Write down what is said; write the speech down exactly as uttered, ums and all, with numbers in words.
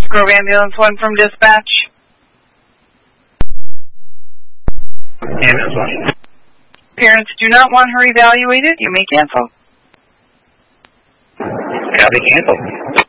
Grove Ambulance one from dispatch. Ambulance one. Parents do not want her evaluated. You may cancel. Copy, cancel.